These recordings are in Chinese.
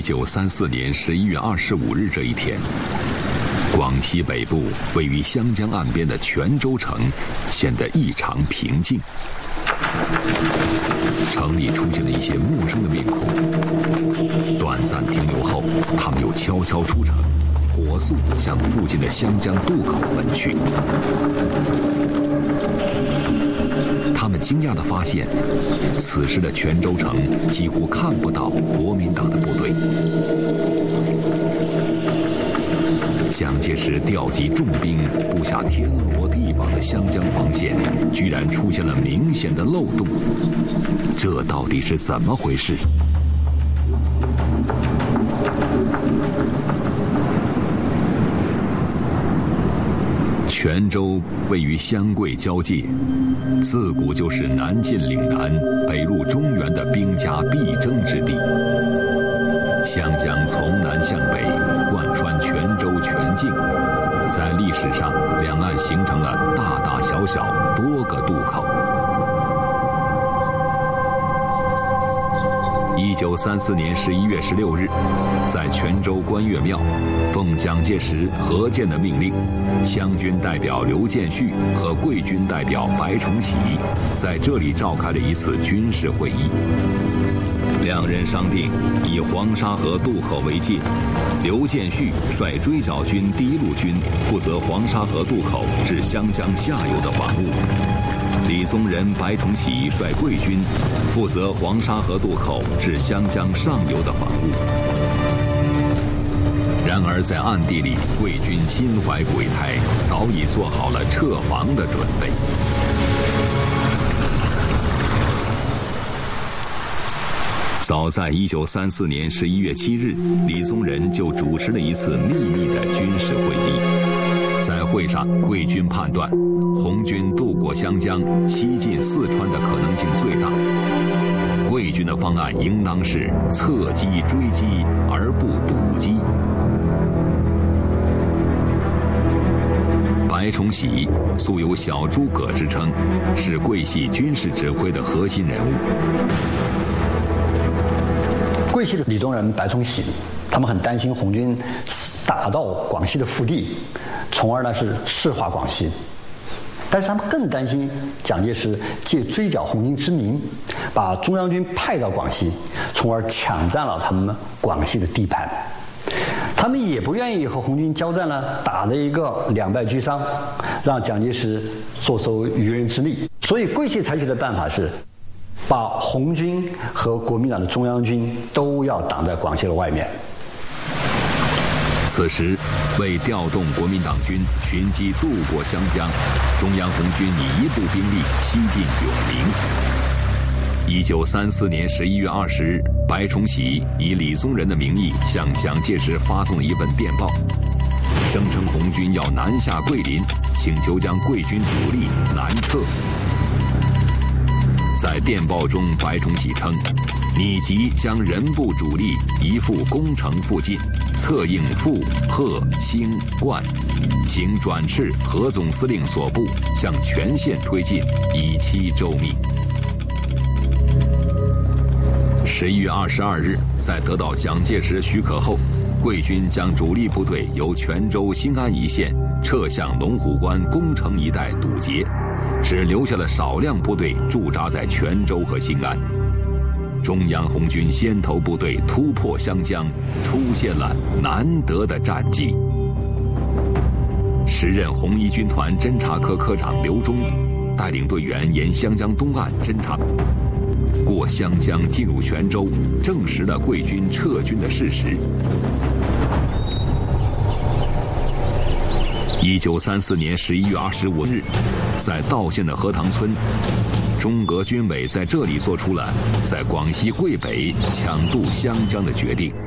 1934年11月25日这一天，广西北部位于湘江岸边的泉州城显得异常平静。城里出现了一些陌生的面孔，短暂停留后，他们又悄悄出城，火速向附近的湘江渡口奔去。他们惊讶地发现，此时的泉州城几乎看不到国民党的部队。蒋介石调集重兵布下天罗地网的湘江防线，居然出现了明显的漏洞，这到底是怎么回事？泉州位于湘桂交界，自古就是南进岭南、北入中原的兵家必争之地。湘江从南向北贯穿泉州全境，在历史上两岸形成了大大小小多个渡口。1934年11月16日，在泉州观月庙，奉蒋介石、何键的命令，湘军代表刘建绪和桂军代表白崇禧在这里召开了一次军事会议。两人商定以黄沙河渡口为界，刘建绪率追剿军第一路军负责黄沙河渡口至湘江下游的防务，李宗仁、白崇禧率桂军负责黄沙河渡口至湘江上游的防务。然而在暗地里，桂军心怀鬼胎，早已做好了撤防的准备。早在1934年11月7日，李宗仁就主持了一次秘密的军事会议。在会上，桂军判断红军渡过湘江西进四川的可能性最大，桂军的方案应当是侧击追击而不堵击。白崇禧素有小诸葛之称，是桂系军事指挥的核心人物。 桂系的李宗仁、白崇禧，他们很担心红军打到广西的腹地，从而呢是赤化广西。但是他们更担心蒋介石借追剿红军之名，把中央军派到广西，从而抢占了他们广西的地盘。他们也不愿意和红军交战呢，打得一个两败俱伤，让蒋介石坐收渔人之利。所以桂系采取的办法是，把红军和国民党的中央军都要挡在广西的外面。 此时，为调动国民党军寻机渡过湘江，中央红军以一部兵力西进永宁。1934年11月20日，白崇禧以李宗仁的名义向蒋介石发送了一份电报，声称红军要南下桂林，请求将桂军主力南撤。在电报中，白崇禧称，拟即将人部主力移赴宫城附近，策应阜、贺、兴、灌，请转斥何总司令所部，向全线推进，以期周密。11月22日，在得到蒋介石许可后，桂军将主力部队由泉州兴安一线撤向龙虎关、宫城一带堵截，只留下了少量部队驻扎在泉州和兴安。中央红军先头部队突破湘江，出现了难得的战绩。时任红一军团侦察科科长刘忠带领队员沿湘江东岸侦察，过湘江进入泉州，证实了桂军撤军的事实。1934年11月25日，在道县的河塘村，中革军委在这里做出了在广西桂北抢渡湘江的决定。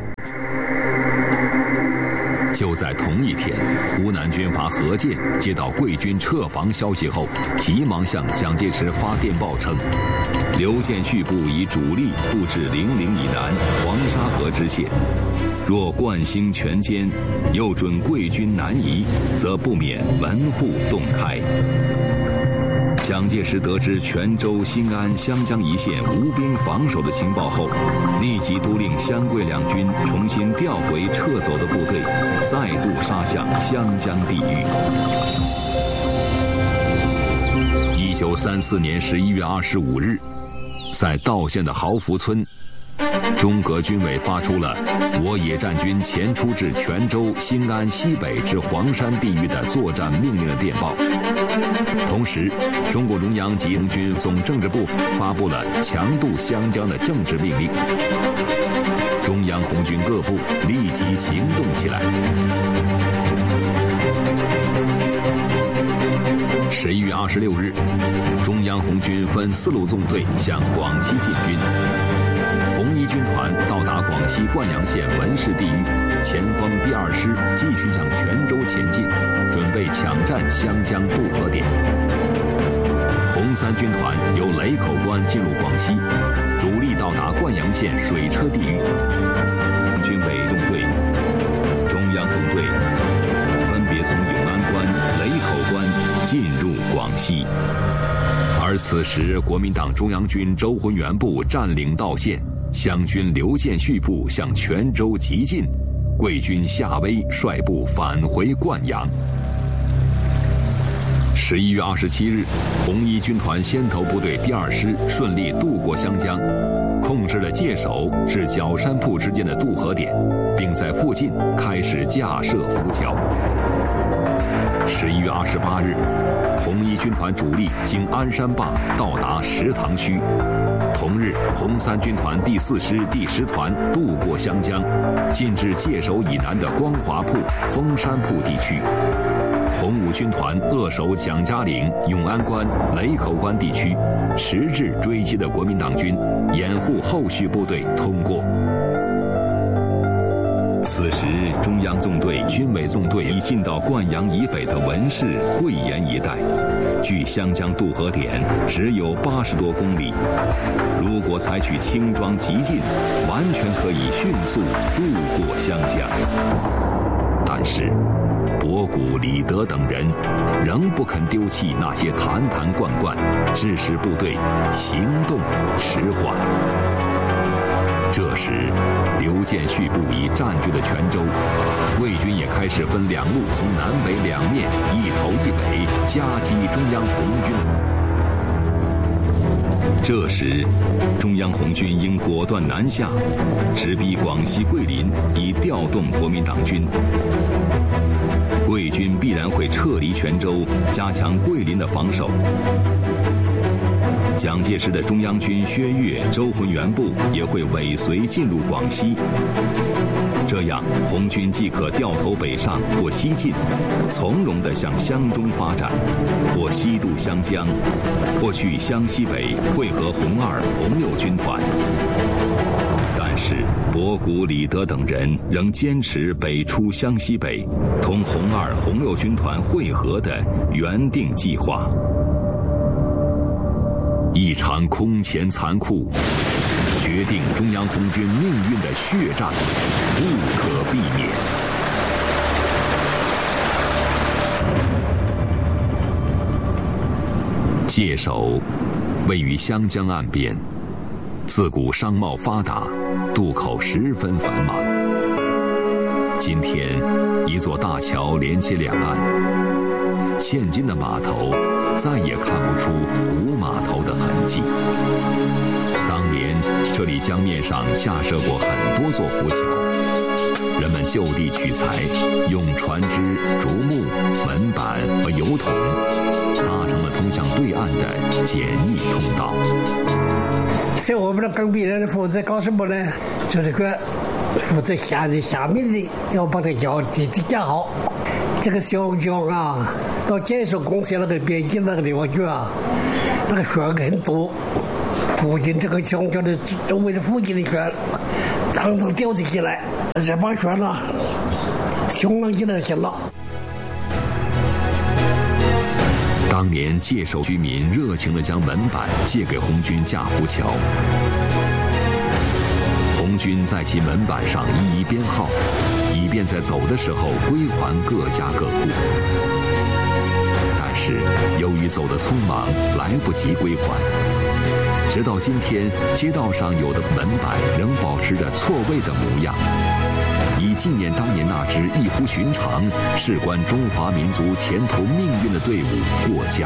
就在同一天，湖南军阀何键接到桂军撤防消息后，急忙向蒋介石发电报称，刘建绪部以主力布置零陵以南黄沙河支线，若灌兴全歼，又准桂军南移，则不免门户洞开。 蒋介石得知泉州、新安、湘江一线无兵防守的情报后，立即督令湘桂两军重新调回撤走的部队，再度杀向湘江地域。1934年11月25日，在道县的豪福村，中革军委发出了我野战军前出至泉州、新安西北至黄山地域的作战命令的电报。同时，中共中央及红军总政治部发布了强渡湘江的政治命令。中央红军各部立即行动起来。11月26日，中央红军分4路纵队向广西进军。红一军团到达广西灌阳县文氏地域，前锋第2师继续向泉州前进，准备抢占湘江渡河点。红3军团由雷口关进入广西，主力到达灌阳县水车地域。军委纵队、中央纵队分别从永安关、雷口关进入广西。而此时，国民党中央军周浑元部占领道县，湘军刘建绪部向泉州急进，桂军夏威率部返回灌阳。11月27日，红一军团先头部队第2师顺利渡过湘江，控制了界首至角山铺之间的渡河点，并在附近开始架设浮桥。11月28日，红一军团主力经鞍山坝到达石塘区。同日，红3军团第4师第10团渡过湘江，进至界首以南的光华铺、峰山铺地区。红5军团扼守蒋家岭、永安关、雷口关地区，迟滞追击的国民党军，掩护后续部队通过。此时，中央纵队、军委纵队已进到灌阳以北的文氏、桂岩一带，距湘江渡河点只有80多公里。如果采取轻装急进，完全可以迅速渡过湘江。但是，博古、李德等人仍不肯丢弃那些坛坛罐罐，致使部队行动迟缓。这时，刘建绪部已占据了泉州，桂军也开始分2路从南北2面一头一尾夹击中央红军。这时，中央红军应果断南下，直逼广西桂林，以调动国民党军。桂军必然会撤离泉州，加强桂林的防守。蒋介石的中央军薛岳、周浑元部也会尾随进入广西。这样，红军既可掉头北上或西进，从容地向湘中发展，或西渡湘江，或去湘西北会合红2、红6军团。但是，博古、李德等人仍坚持北出湘西北，同红2、红6军团会合的原定计划。一场空前残酷、决定中央红军命运的血战不可避免。界首位于湘江岸边，自古商贸发达，渡口十分繁忙。今天，一座大桥连接两岸，现今的码头再也看不出古码头的痕迹。当年这里江面上架设过很多座浮桥，人们就地取材，用船只、竹木、门板和油桶搭成了通向对岸的简易通道。 所以我们的耕地人负责搞什么呢？就是个负责下面的要把这桥地架好。这个小江啊，到建设公司那个边境那个地方去啊，那个水很多，附近这个小江的周围的附近的水，当中吊起来，这把水呢，凶浪起来就行了。 当年界首居民热情地将门板借给红军架浮桥，红军在其门板上一一编号，以便在走的时候归还各家各户。但是时，由于走得匆忙，来不及归还。直到今天，街道上有的门板仍保持着错位的模样，以纪念当年那支异乎寻常、事关中华民族前途命运的队伍过江。